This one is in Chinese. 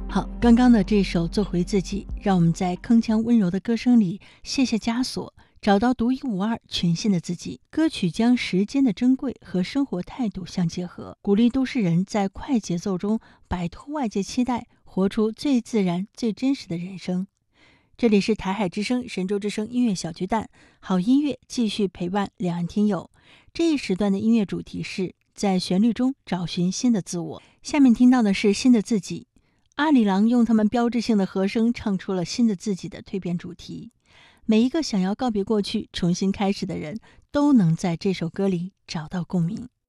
好，刚刚的这首《做回自己》，让我们在铿锵温柔的歌声里卸下枷锁，找到独一无二、全新的自己。歌曲将时间的珍贵和生活态度相结合，鼓励都市人在快节奏中摆脱外界期待，活出最自然、最真实的人生。这里是台海之声、神州之声音乐小巨蛋，好音乐继续陪伴两岸听友。这一时段的音乐主题是在旋律中找寻新的自我。下面听到的是新的自己。阿里郎用他们标志性的和声唱出了新的自己的蜕变主题。每一个想要告别过去、重新开始的人，都能在这首歌里找到共鸣。